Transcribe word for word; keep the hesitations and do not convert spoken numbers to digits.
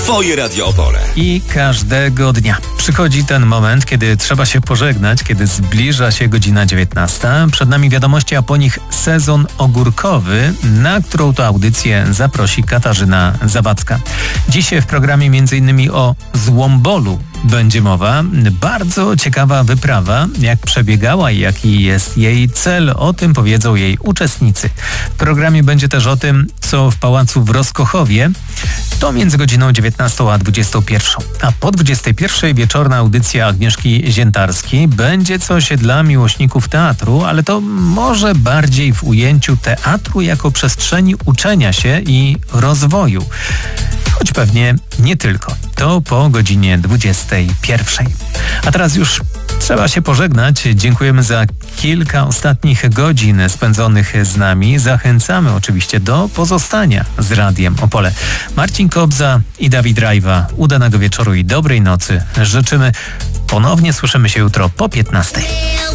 Twoje Radio Opole. I każdego dnia przychodzi ten moment, kiedy trzeba się pożegnać, kiedy zbliża się godzina dziewiętnasta. Przed nami wiadomości, a po nich sezon ogórkowy, na którą to audycję zaprosi Katarzyna Zawadzka. Dzisiaj w programie między innymi o złombolu będzie mowa. Bardzo ciekawa wyprawa, jak przebiegała i jaki jest jej cel, o tym powiedzą jej uczestnicy. W programie będzie też o tym, co w pałacu w Roskochowie. To między godziną dziewiętnastą a dwudziestą pierwszą. A po dwudziestej pierwszej wieczorna audycja Agnieszki Ziętarskiej. Będzie coś dla miłośników teatru, ale to może bardziej w ujęciu teatru jako przestrzeni uczenia się i rozwoju. Choć pewnie nie tylko. To po godzinie dwudziestej pierwszej. A teraz już trzeba się pożegnać. Dziękujemy za kilka ostatnich godzin spędzonych z nami. Zachęcamy oczywiście do pozostania z Radiem Opole. Marcin Kobza i Dawid Rajwa. Udanego wieczoru i dobrej nocy życzymy. Ponownie słyszymy się jutro po piętnastej.